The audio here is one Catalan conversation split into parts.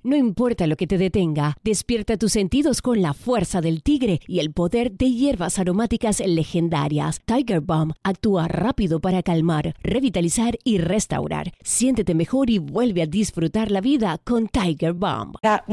No importa lo que te detenga, despierta tus sentidos con la fuerza del tigre y el poder de hierbas aromáticas legendarias. Tiger Balm actúa rápido para calmar, revitalizar y restaurar. Siéntete mejor y vuelve a disfrutar la vida con Tiger Balm.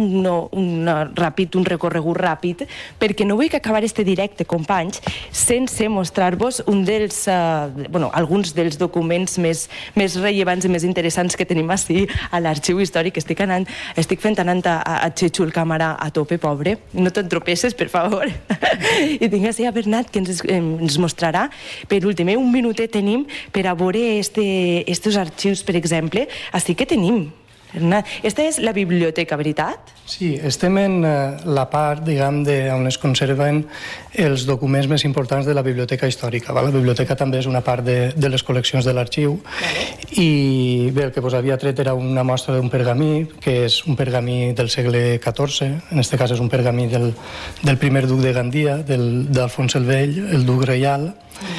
Un recorregut ràpid, perquè no vull que acabar este directe, companys, sense mostrar-vos alguns dels documents més rellevants i més interessants que tenim així a l'arxiu històric. Estic fent anant a Xexul càmera a tope, pobre. No te'n tropeces, per favor. I tinc així a Bernat, que ens mostrarà. Per últim, un minutet tenim per a veure estos arxius, per exemple. Així que tenim. Esta és la biblioteca, veritat? Sí, estem en la part, diguem, on es conserven els documents més importants de la biblioteca històrica. La biblioteca també és una part de les col·leccions de l'arxiu. I bé, el que vos havia tret era una mostra d'un pergamí, que és un pergamí del segle XIV, en aquest cas és un pergamí del primer duc de Gandia, d'Alfons el Vell, el duc reial,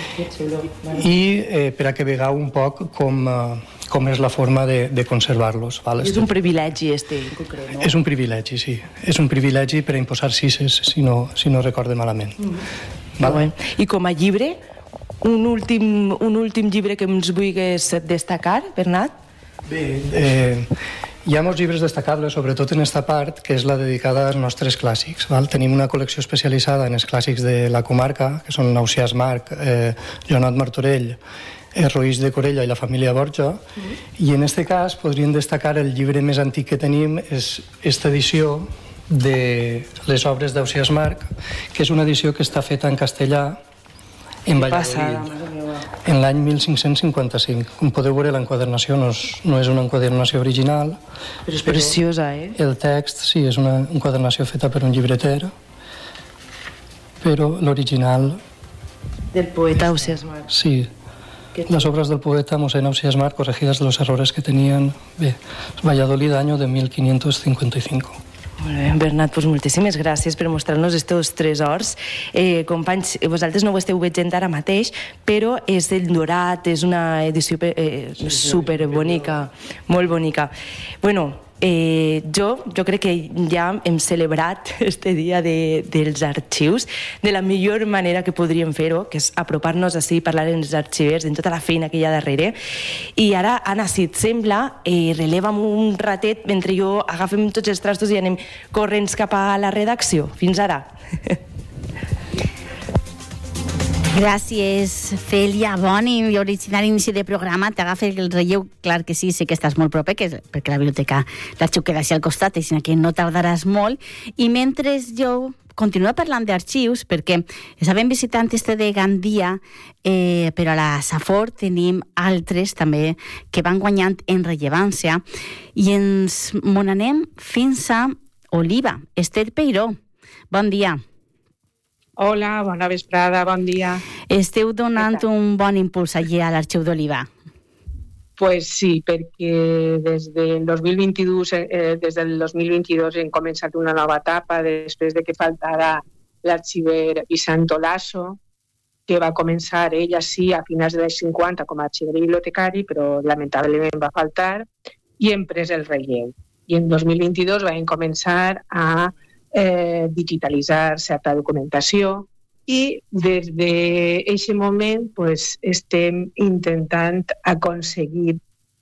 i per a que vegeu un poc com és la forma de conservar-los. És un privilegi, en concret, no? És un privilegi, sí. És un privilegi per a imposar cises, si no recorde malament. I com a llibre, un últim llibre que ens vulguis destacar, Bernat? Bé, hi ha molts llibres destacables, sobretot en aquesta part, que és la dedicada als nostres clàssics. Tenim una col·lecció especialitzada en els clàssics de la comarca, que són Ausiàs Marc, Joanot Martorell, Roís de Corella i la família Borja, i en aquest cas podríem destacar el llibre més antic que tenim, és aquesta edició de les obres d'Ausiàs Marc, que és una edició que està feta en castellà en Valladolid, en l'any 1555. Com podeu veure, l'enquadernació no és una enquadernació original. Però és preciosa, El text, sí, és una enquadernació feta per un llibreter, però l'original... Del poeta Ausiàs Marc. Sí. Las obras del poeta Mosén Ausiàs Marc, corregidas de los errores que tenían. Bé, Valladolid, año de 1555. Molt bé, Bernat, doncs moltíssimes gràcies per mostrar-nos estos tresors. Companys, vosaltres no ho esteu veient ara mateix, però és el Dorat, és una edició superbonica, molt bonica. Bueno, jo crec que ja hem celebrat este dia dels arxius de la millor manera que podríem fer-ho, que és apropar-nos així, parlar amb els arxivers, en tota la feina que hi ha darrere. I ara, Anna, si et sembla, releva'm un ratet mentre jo agafem tots els trastos i anem corrents cap a la redacció. Fins ara. Gràcies, Fèlia. Bon i original inici de programa. T'agafa el relleu, clar que sí, sé que estàs molt proper, perquè la biblioteca l'arxiu queda així al costat, així que no tardaràs molt. I mentre jo continuo parlant d'arxius, perquè estàvem visitant este de Gandia, però a la Safor tenim altres també que van guanyant en rellevància, i ens n'anem fins a Oliva. Esther Peiró, bon dia. Hola, bona vesprada, bon dia. Esteu donant un bon impuls allí a l'Arxiu d'Oliva? Pues sí, perquè des del 2022 hem començat una nova etapa després de que faltara l'arxiver Vicent Olaso, que va començar ella sí a finals dels 50 com a arxiver bibliotecari, però lamentablement va faltar, i hem pres el relleu. I en 2022 vam començar a digitalitzar certa documentació i des d'aquest moment estem intentant aconseguir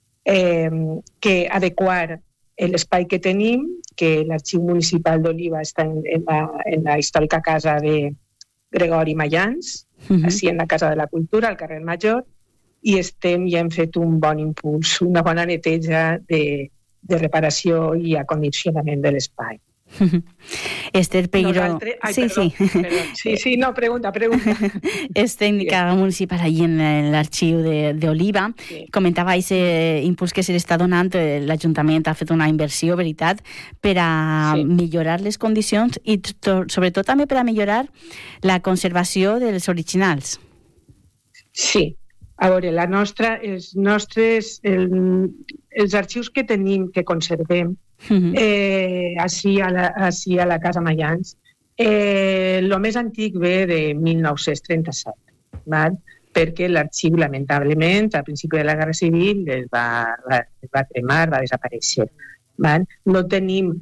adequar l'espai que tenim, que l'Arxiu Municipal d'Oliva està en la històrica casa de Gregori Mayans, així en la Casa de la Cultura, al carrer Major, i ja hem fet un bon impuls, una bona neteja de reparació i acondicionament de l'espai. Esther Peiró... Sí, no, pregunta. És tècnica municipal allí en l'arxiu d'Oliva. Comentava aquest impuls que se l'està donant, l'Ajuntament ha fet una inversió, veritat, per a millorar les condicions i sobretot també per a millorar la conservació dels originals. Sí. A veure, els arxius que tenim, que conservem, així a la Casa Mayans, el més antic ve de 1937, perquè l'arxiu, lamentablement, al principi de la Guerra Civil es va cremar, va desaparèixer. No tenim